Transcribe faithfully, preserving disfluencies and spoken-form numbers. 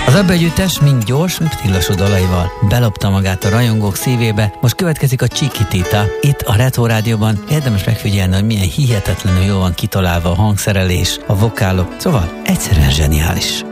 Az ABBA együttes mind gyors, mind lassú dalaival belopta magát a rajongók szívébe. Most következik a Chiquitita. Itt a Retro Rádióban érdemes megfigyelni, hogy milyen hihetetlenül jól van kitalálva a hangszerelés, a vokálok. Szóval egyszerűen zseniális.